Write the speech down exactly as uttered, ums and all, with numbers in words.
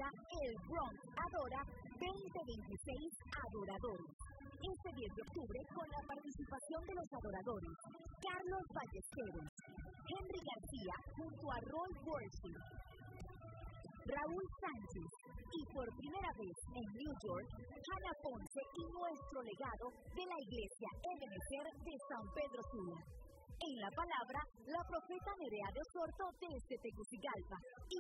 El Bronx Adora veinte veintiséis Adoradores. Este diez de octubre, con la participación de los adoradores Carlos Ballesteros, Henry García junto a Roy Worship, Raúl Sánchez y por primera vez en New York, Hannah Ponce y nuestro legado de la Iglesia Ebenezer de San Pedro Sula. En la palabra, la profeta Nerea de Osorto desde Tegucigalpa y